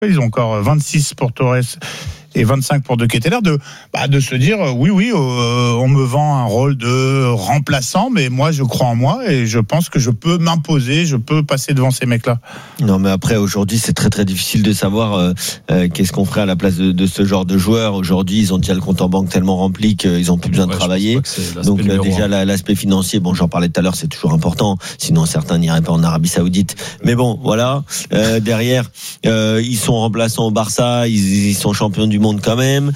Ils ont encore 26 pour Torres et 25 pour De Ketelaere, de se dire oui, on me vend un rôle de remplaçant, mais moi je crois en moi et je pense que je peux m'imposer, je peux passer devant ces mecs-là. Non, mais après aujourd'hui c'est très très difficile de savoir qu'est-ce qu'on ferait à la place de ce genre de joueurs. Aujourd'hui ils ont déjà le compte en banque tellement rempli qu'ils ont plus besoin de travailler. Donc déjà l'aspect financier, bon j'en parlais tout à l'heure, c'est toujours important. Sinon certains n'iraient pas en Arabie Saoudite. Mais bon voilà. Derrière ils sont remplaçants au Barça, ils sont champions du monde quand même.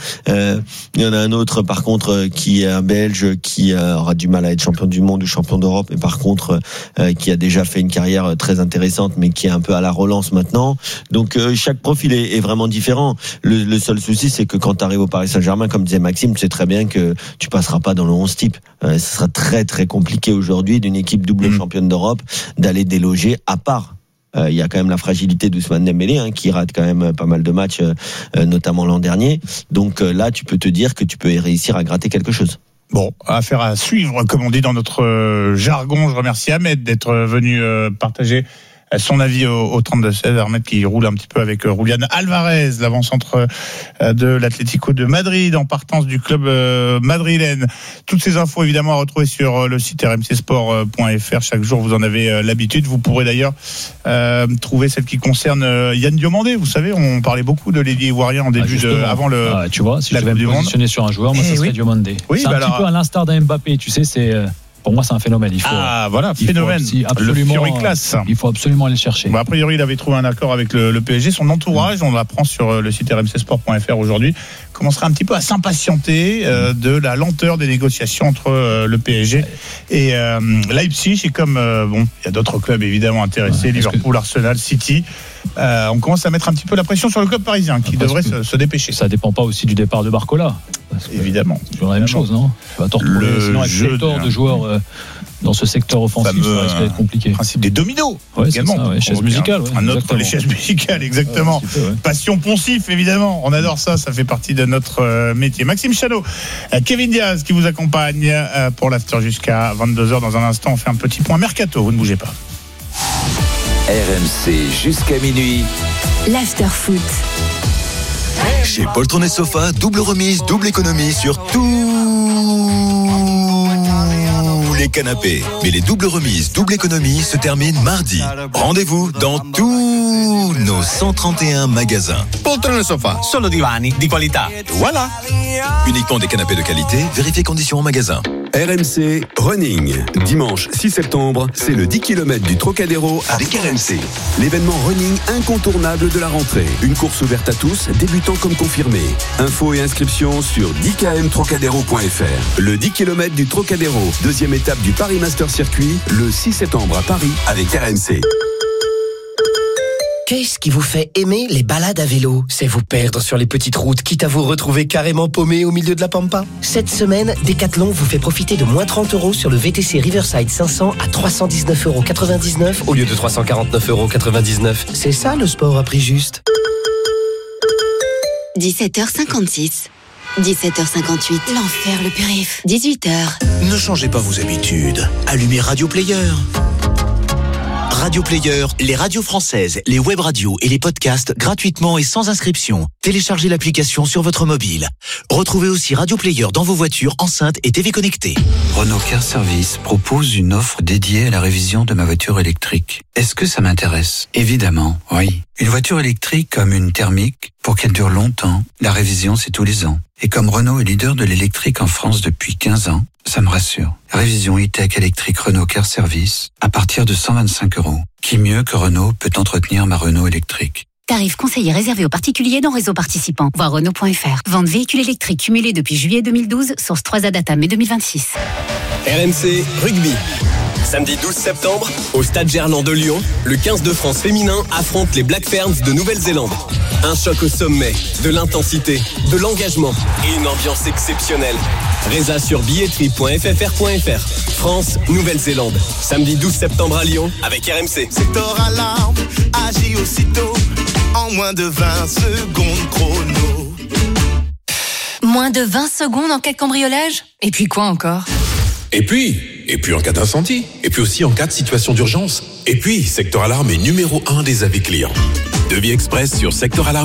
Il y en a un autre par contre qui est un Belge qui aura du mal à être champion du monde ou champion d'Europe, et par contre qui a déjà fait une carrière très intéressante mais qui est un peu à la relance maintenant. Donc chaque profil est vraiment différent. Le seul souci c'est que quand tu arrives au Paris Saint-Germain, comme disait Maxime, tu sais très bien que tu passeras pas dans le 11 type. Ce sera très très compliqué aujourd'hui d'une équipe double championne d'Europe d'aller déloger, à part il y a quand même la fragilité d'Ousmane Dembélé qui rate quand même pas mal de matchs, notamment l'an dernier. Donc là, tu peux te dire que tu peux réussir à gratter quelque chose. Bon, affaire à suivre, comme on dit dans notre jargon. Je remercie Ahmed d'être venu partager son avis au 32-16. Ahmed qui roule un petit peu avec Julian Alvarez, l'avant-centre de l'Atlético de Madrid, en partance du club madrilène. Toutes ces infos évidemment à retrouver sur le site rmcsport.fr. Chaque jour vous en avez l'habitude. Vous pourrez d'ailleurs trouver celle qui concerne Yann Diomandé. Vous savez, on parlait beaucoup de l'ailier ivoirien en début avant le. Tu vois, si je devais me positionner sur un joueur, moi ça serait Diomandé. Oui, c'est un petit peu à l'instar d'un Mbappé. Tu sais, pour moi, c'est un phénomène. Phénomène. Le Fury classe. Il faut absolument aller le chercher. A priori, il avait trouvé un accord avec le PSG. Son entourage, on l'apprend sur le site rmcsport.fr aujourd'hui, commencerait un petit peu à s'impatienter de la lenteur des négociations entre le PSG et Leipzig. Et comme il y a d'autres clubs évidemment intéressés, Liverpool, Arsenal, City, on commence à mettre un petit peu la pression sur le club parisien qui devrait se dépêcher. Ça dépend pas aussi du départ de Barcola. Évidemment. C'est toujours la même chose, non? Tu vas te retrouver sinon avec pléthore de joueurs dans ce secteur offensif, ça risque d'être compliqué. Le principe des dominos, également. C'est ça, chaise musicale. Un autre, les chaises musicales, exactement. Passion poncif, évidemment. On adore ça fait partie de notre métier. Maxime Chadeau, Kevin Diaz qui vous accompagne pour l'after jusqu'à 22h. Dans un instant, on fait un petit point mercato. Vous ne bougez pas. RMC jusqu'à minuit. L'after foot. Chez Poltron et Sofa, double remise, double économie sur tous les canapés. Mais les doubles remises, double économie se terminent mardi. Rendez-vous dans tous nos 131 magasins. Poltron et Sofa, solo divani di qualità. Voilà. Uniquement des canapés de qualité, vérifiez conditions en magasin. RMC Running. Dimanche 6 septembre, c'est le 10 km du Trocadéro avec RMC. L'événement running incontournable de la rentrée. Une course ouverte à tous, débutants comme confirmés. Infos et inscriptions sur 10kmtrocadéro.fr. Le 10 km du Trocadéro, deuxième étape du Paris Master Circuit, le 6 septembre à Paris avec RMC. Qu'est-ce qui vous fait aimer les balades à vélo? C'est vous perdre sur les petites routes, quitte à vous retrouver carrément paumé au milieu de la pampa. Cette semaine, Decathlon vous fait profiter de moins 30 € sur le VTC Riverside 500 à 319,99 € au lieu de 349,99 €. C'est ça le sport à prix juste. 17h56. 17h58. L'enfer, le périph'. 18h. Ne changez pas vos habitudes. Allumez Radio Player. Radio Player, les radios françaises, les web radios et les podcasts gratuitement et sans inscription. Téléchargez l'application sur votre mobile. Retrouvez aussi Radio Player dans vos voitures, enceintes et TV connectées. Renault Car Service propose une offre dédiée à la révision de ma voiture électrique. Est-ce que ça m'intéresse? Évidemment, oui. Une voiture électrique comme une thermique, pour qu'elle dure longtemps, la révision c'est tous les ans. Et comme Renault est leader de l'électrique en France depuis 15 ans, ça me rassure. Révision e-tech électrique Renault Car Service à partir de 125 €. Qui mieux que Renault peut entretenir ma Renault électrique? Tarif conseillé réservé aux particuliers dans réseau participant. Voir Renault.fr. Vente véhicule électrique cumulé depuis juillet 2012, source 3A data mai 2026. RMC Rugby. Samedi 12 septembre, au Stade Gerland de Lyon, le 15 de France féminin affronte les Black Ferns de Nouvelle-Zélande. Un choc au sommet, de l'intensité, de l'engagement et une ambiance exceptionnelle. Résa sur billetterie.ffr.fr. France, Nouvelle-Zélande. Samedi 12 septembre à Lyon avec RMC. Secteur alarme, agit aussitôt, en moins de 20 secondes chrono. Moins de 20 secondes en cas de cambriolage? Et puis quoi encore? Et puis en cas d'incendie. Et puis aussi en cas de situation d'urgence. Et puis, Secteur Alarme est numéro 1 des avis clients. Devis express sur secteur alarme.